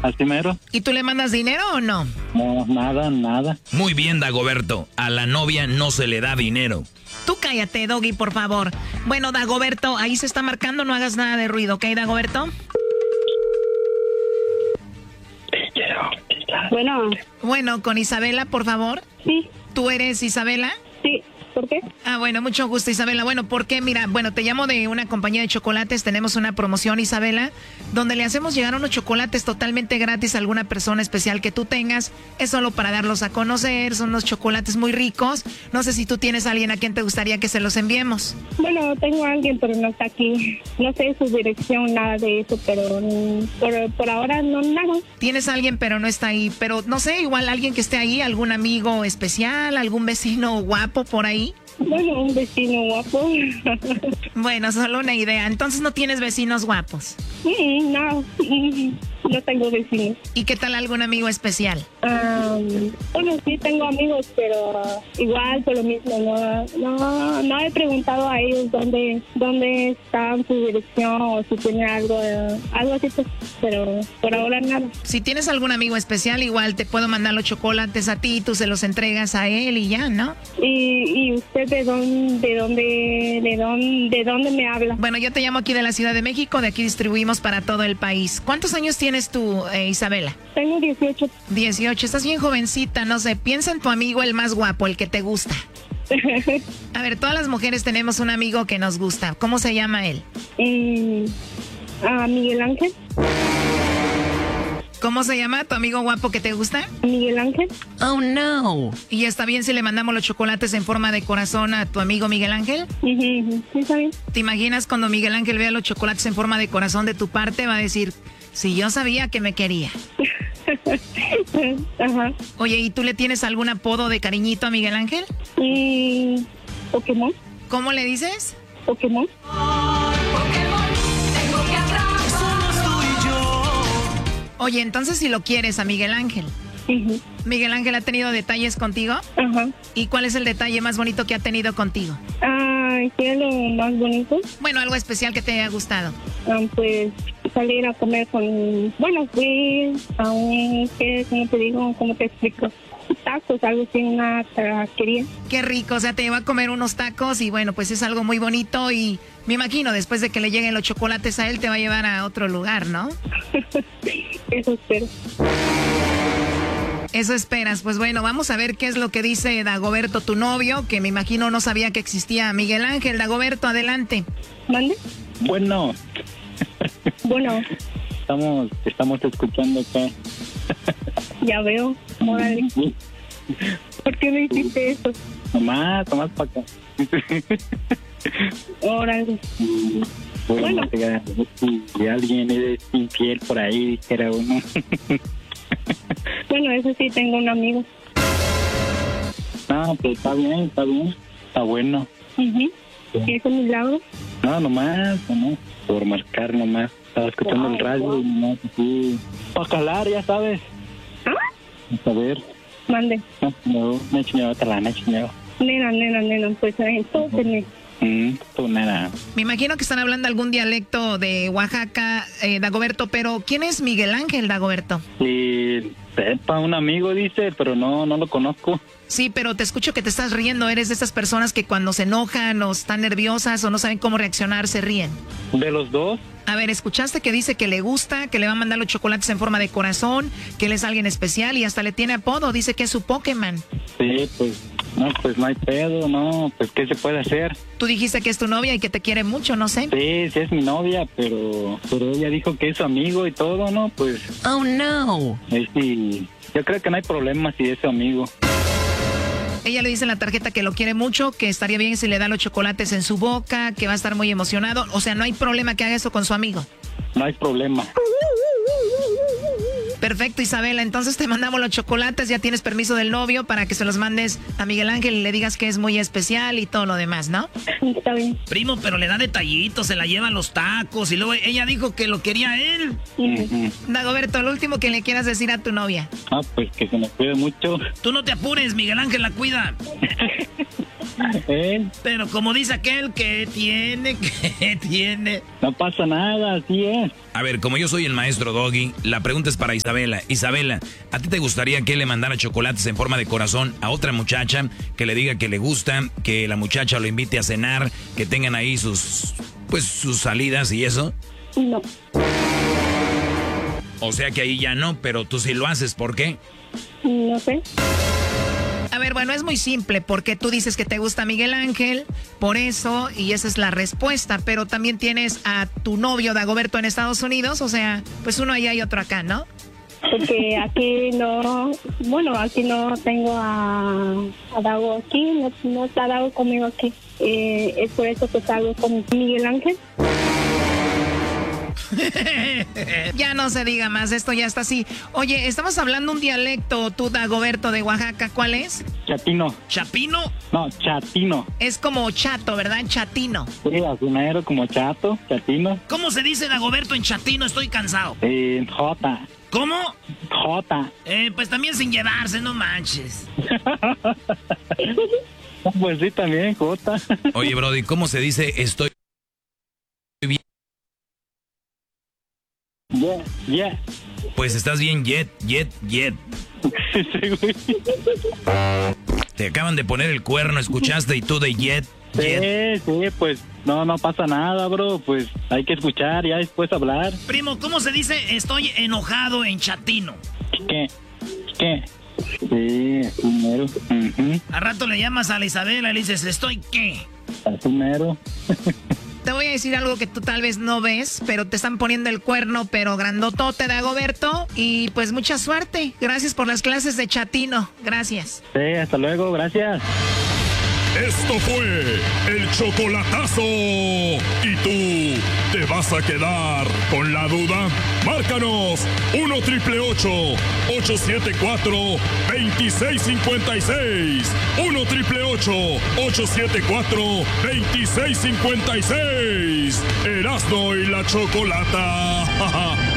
así mero. ¿Y tú le mandas dinero o no? No, nada. Muy bien, Dagoberto. A la novia no se le da dinero. Tú cállate, Doggy, por favor. Bueno, Dagoberto, ahí se está marcando, no hagas nada de ruido, ¿ok, Dagoberto? Bueno, con Isabela, por favor. Sí. ¿Tú eres Isabela? Sí. ¿Por qué? Bueno, mucho gusto, Isabela. Bueno, porque mira, te llamo de una compañía de chocolates. Tenemos una promoción, Isabela, donde le hacemos llegar unos chocolates totalmente gratis a alguna persona especial que tú tengas. Es solo para darlos a conocer. Son unos chocolates muy ricos. No sé si tú tienes a alguien a quien te gustaría que se los enviemos. Bueno, tengo a alguien, pero no está aquí. No sé su dirección, nada de eso, pero por ahora no, nada. Tienes a alguien, pero no está ahí. Pero no sé, igual alguien que esté ahí, algún amigo especial, algún vecino guapo por ahí. Bueno, un vecino guapo. Bueno, solo una idea. Entonces, ¿no tienes vecinos guapos? No tengo vecinos. ¿Y qué tal algún amigo especial? Bueno, sí tengo amigos, pero igual por lo mismo. No he preguntado a ellos dónde están, su dirección o si tienen algo así, pues, pero por ahora nada. Si tienes algún amigo especial, igual te puedo mandar los chocolates a ti, tú se los entregas a él y ya, ¿no? ¿Y usted de dónde me habla? Bueno, yo te llamo aquí de la Ciudad de México, de aquí distribuimos para todo el país. ¿Cuántos años tienes tú, Isabela? Tengo 18. 18, estás bien jovencita, no sé, piensa en tu amigo el más guapo, el que te gusta. A ver, todas las mujeres tenemos un amigo que nos gusta. ¿Cómo se llama él? Miguel Ángel. ¿Cómo se llama tu amigo guapo que te gusta? Miguel Ángel. Oh, no. ¿Y está bien si le mandamos los chocolates en forma de corazón a tu amigo Miguel Ángel? Sí, está bien. ¿Te imaginas cuando Miguel Ángel vea los chocolates en forma de corazón de tu parte? Va a decir, si yo sabía que me quería. Ajá. Oye, ¿y tú le tienes algún apodo de cariñito a Miguel Ángel? Pokémon. ¿Cómo le dices? Pokémon. Oye, entonces si lo quieres a Miguel Ángel. Uh-huh. ¿Miguel Ángel ha tenido detalles contigo? Ajá. ¿Y cuál es el detalle más bonito que ha tenido contigo? ¿Qué es lo más bonito? Bueno, algo especial que te haya gustado. Pues salir a comer Bueno, fui a ¿cómo te explico? Tacos, algo así, una taquería. Qué rico, o sea, te lleva a comer unos tacos y bueno, pues es algo muy bonito y me imagino después de que le lleguen los chocolates a él te va a llevar a otro lugar, ¿no? Eso espero. Eso esperas. Pues bueno, vamos a ver qué es lo que dice Dagoberto, tu novio, que me imagino no sabía que existía Miguel Ángel. Dagoberto, adelante. ¿Mande? Bueno. Estamos escuchando acá. Ya veo. Órale. ¿Por qué me hiciste eso? Nomás para acá. Órale. Bueno. Si alguien es infiel por ahí, dijera uno. Bueno, eso sí, tengo un amigo. Pues está bien. Está bueno. Uh-huh. ¿Y es un milagro? Nomás, por marcar nomás. Estaba escuchando el radio y nomás así. Para calar, ya sabes. A ver. Mande. No, me he chingado, Nena, pues entonces tú, nena. Me imagino que están hablando algún dialecto de Oaxaca, Dagoberto, pero ¿quién es Miguel Ángel, Dagoberto? Sí, sepa, un amigo dice, pero no lo conozco. Sí, pero te escucho que te estás riendo. Eres de esas personas que cuando se enojan o están nerviosas o no saben cómo reaccionar, se ríen. ¿De los dos? A ver, ¿escuchaste que dice que le gusta, que le va a mandar los chocolates en forma de corazón, que él es alguien especial y hasta le tiene apodo? Dice que es su Pokémon. Sí, pues no hay pedo, pues ¿qué se puede hacer? Tú dijiste que es tu novia y que te quiere mucho, no sé. Sí, es mi novia, pero ella dijo que es su amigo y todo, ¿no? Pues... Oh, no. Sí, yo creo que no hay problema si es su amigo. Ella le dice en la tarjeta que lo quiere mucho, que estaría bien si le da los chocolates en su boca, que va a estar muy emocionado. O sea, no hay problema que haga eso con su amigo. No hay problema. Perfecto, Isabela. Entonces te mandamos los chocolates. Ya tienes permiso del novio para que se los mandes a Miguel Ángel y le digas que es muy especial y todo lo demás, ¿no? Está bien. Primo, pero le da detallitos, se la lleva a los tacos y luego ella dijo que lo quería él. Uh-huh. Dagoberto, lo último que le quieras decir a tu novia. Pues que se me cuide mucho. Tú no te apures, Miguel Ángel la cuida. Pero como dice aquel, que tiene. No pasa nada, así es. A ver, como yo soy el maestro Doggy, la pregunta es para Isabela. Isabela, ¿a ti te gustaría que él le mandara chocolates en forma de corazón a otra muchacha, que le diga que le gusta, que la muchacha lo invite a cenar, que tengan ahí sus salidas y eso? No. O sea que ahí ya no, pero tú sí lo haces, ¿por qué? No sé. A ver, bueno, es muy simple, porque tú dices que te gusta Miguel Ángel, por eso, y esa es la respuesta, pero también tienes a tu novio Dagoberto en Estados Unidos, o sea, pues uno allá y otro acá, ¿no? Porque aquí no tengo a Dago aquí, no está Dago conmigo aquí. Es por eso que salgo con Miguel Ángel. Ya no se diga más, esto ya está así. Oye, estamos hablando un dialecto, tú, Dagoberto, de Oaxaca, ¿cuál es? Chatino. ¿Chapino? No, chatino. Es como chato, ¿verdad? Chatino. Sí, asunero como chato, chatino. ¿Cómo se dice Dagoberto en chatino? Estoy cansado. Jota. ¿Cómo? Jota. Pues también sin llevarse, no manches. Pues sí, también, Jota. Oye, Brody, ¿cómo se dice estoy bien? Yeah. Pues estás bien, yet. Sí, güey. Te acaban de poner el cuerno, ¿escuchaste? Y tú de yet. Sí, pues no pasa nada, bro. Pues hay que escuchar, ya después hablar. Primo, ¿cómo se dice estoy enojado en chatino? ¿Qué? Sí, asumero. Al rato le llamas a la Isabela y le dices, ¿estoy qué? Asumero. Te voy a decir algo que tú tal vez no ves, pero te están poniendo el cuerno, pero grandotote, Dagoberto. Y pues mucha suerte. Gracias por las clases de chatino. Gracias. Sí, hasta luego, gracias. Esto fue el chocolatazo. ¿Y tú te vas a quedar con la duda? Márcanos 1-888-874-2656. 1-888-874-2656. Erasmo y la Chocolata.